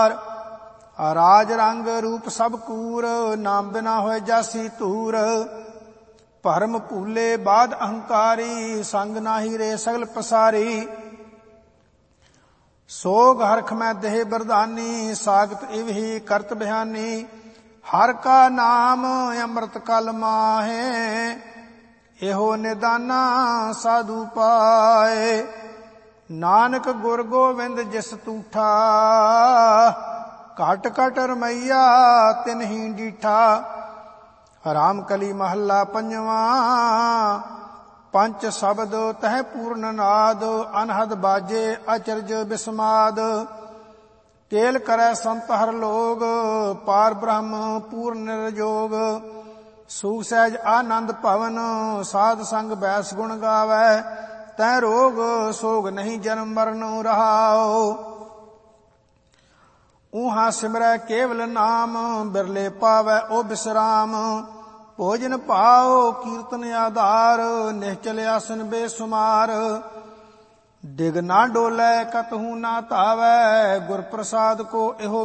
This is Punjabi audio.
ਰਾਜ ਰੰਗ ਰੂਪ ਸਭ ਕੂਰ, ਨਾਮ ਬਿਨਾ ਹੋਏ ਜਾਸੀ ਧੂਰ। ਭਰਮ ਭੂਲੇ ਬਾਦ ਅਹੰਕਾਰੀ, ਸੰਗ ਨਾਹੀ ਰੇ ਸਗਲ ਪਸਾਰੀ। ਸੋਗ ਹਰਖ ਮੈਂ ਦੇਹ ਬਰਦਾਨੀ, ਸਾਗਤ ਇਵ ਹੀ ਕਰਤ ਬਿਆਨੀ। ਹਰ ਕਾ ਨਾਮ ਅੰਮ੍ਰਿਤ ਕਲ ਮਾਹੇ, ਇਹੋ ਨਿਦਾਨਾ ਸਾਧੂ ਪਾਏ। ਨਾਨਕ ਗੁਰ ਗੋਬਿੰਦ ਜਿਸ ਤੂਠਾ, ਘਟ ਘਟ ਰਮਈਆ ਤਿਨਹੀ ਡੀਠਾ। ਰਾਮ ਕਲੀ ਮਹੱਲਾ ਪੰਜਵਾਂ, ਪੰਚ ਸ਼ਬਦ ਤਹਿ ਪੂਰਨ ਨਾਦ। ਅਨਹਦ ਬਾਜੇ ਅਚਰਜ ਬਿਸਮਾਦ, ਕੇਲ ਕਰੈ ਸੰਤ ਹਰ ਲੋਗ। ਪਾਰ ਬ੍ਰਹਮ ਪੂਰਨ ਨਿਰਜੋਗ, ਸੂਖ ਸਹਿਜ ਆਨੰਦ ਭਵਨ। ਸਾਧ ਸੰਗ ਬੈਸ ਗੁਣ ਗਾਵੈ, ਤੈ ਰੋਗ ਸੋਗ ਨਹੀਂ ਜਨਮ ਮਰਨ ਰਹਾਉ। ਊਹਾ ਸਿਮਰੈ ਕੇਵਲ ਨਾਮ, ਬਿਰਲੇ ਪਾਵੈ ਓ ਬਿਸਰਾਮ। ਭੋਜਨ ਭਾਉ ਕੀਰਤਨ ਆਧਾਰ, ਨਿਹਚਲ ਆਸਨ ਬੇਸੁਮਾਰ। ਡਿਗ ਨਾ ਡੋਲੇ ਕਤਹੂ ਨਾ ਧਾਵੈ, ਗੁਰ ਪ੍ਰਸਾਦ ਕੋ ਇਹੋ